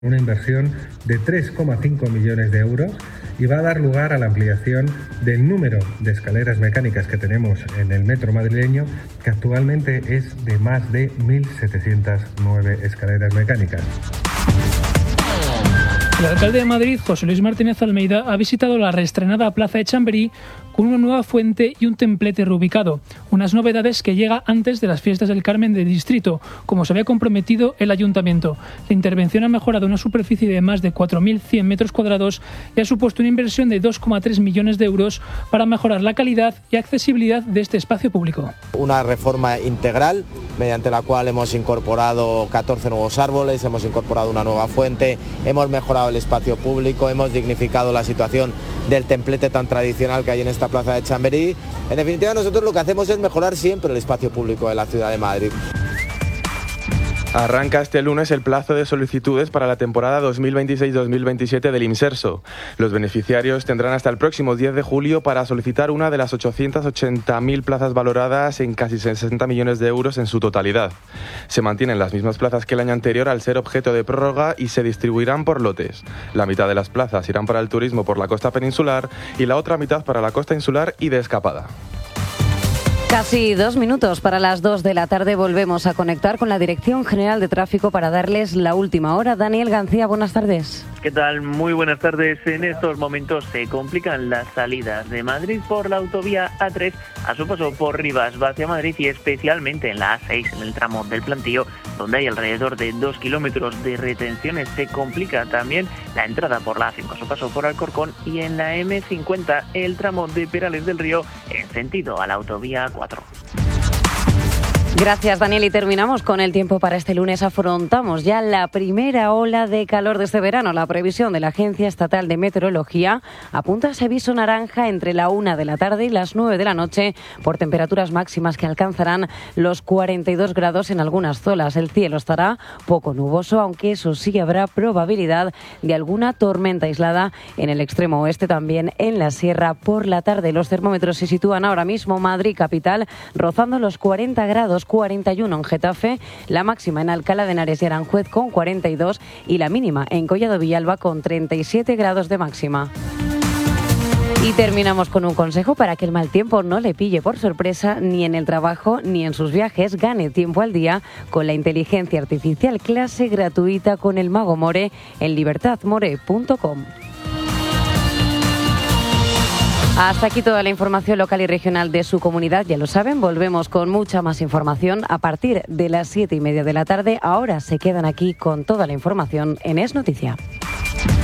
Una inversión de 3,5 millones de euros y va a dar lugar a la ampliación del número de escaleras mecánicas que tenemos en el metro madrileño, que actualmente es de más de 1.709 escaleras mecánicas. El alcalde de Madrid, José Luis Martínez Almeida, ha visitado la reestrenada Plaza de Chamberí con una nueva fuente y un templete reubicado, unas novedades que llega antes de las fiestas del Carmen del Distrito, como se había comprometido el Ayuntamiento. La intervención ha mejorado una superficie de más de 4.100 metros cuadrados y ha supuesto una inversión de 2,3 millones de euros para mejorar la calidad y accesibilidad de este espacio público. Una reforma integral mediante la cual hemos incorporado 14 nuevos árboles, hemos incorporado una nueva fuente, hemos mejorado el espacio público, hemos dignificado la situación del templete tan tradicional que hay en esta Plaza de Chamberí. En definitiva, nosotros lo que hacemos es mejorar siempre el espacio público de la ciudad de Madrid. Arranca este lunes el plazo de solicitudes para la temporada 2026-2027 del Imserso. Los beneficiarios tendrán hasta el próximo 10 de julio para solicitar una de las 880.000 plazas valoradas en casi 60 millones de euros en su totalidad. Se mantienen las mismas plazas que el año anterior al ser objeto de prórroga y se distribuirán por lotes. La mitad de las plazas irán para el turismo por la costa peninsular y la otra mitad para la costa insular y de escapada. Casi 2 minutos para las 2 de la tarde volvemos a conectar con la Dirección General de Tráfico para darles la última hora. Daniel García, buenas tardes. ¿Qué tal? Muy buenas tardes. En estos momentos se complican las salidas de Madrid por la autovía A3 a su paso por Rivas hacia Madrid y especialmente en la A6 en el tramo del Plantío, donde hay alrededor de 2 kilómetros de retenciones. Se complica también la entrada por la A5 a su paso por Alcorcón y en la M50 el tramo de Perales del Río en sentido a la autovía A4. Gracias, Daniel. Y terminamos con el tiempo para este lunes. Afrontamos ya la primera ola de calor de este verano. La previsión de la Agencia Estatal de Meteorología apunta a ese aviso naranja entre la 1 de la tarde y las 9 de la noche por temperaturas máximas que alcanzarán los 42 grados en algunas zonas. El cielo estará poco nuboso, aunque eso sí habrá probabilidad de alguna tormenta aislada en el extremo oeste, también en la sierra. Por la tarde los termómetros se sitúan ahora mismo Madrid capital rozando los 40 grados, 41 en Getafe, la máxima en Alcalá de Henares y Aranjuez con 42 y la mínima en Collado Villalba con 37 grados de máxima. Y terminamos con un consejo para que el mal tiempo no le pille por sorpresa ni en el trabajo ni en sus viajes. Gane tiempo al día con la inteligencia artificial. Clase gratuita con el Mago More en libertadmore.com. Hasta aquí toda la información local y regional de su comunidad. Ya lo saben, volvemos con mucha más información a partir de las 7:30 de la tarde. Ahora se quedan aquí con toda la información en Es Noticia.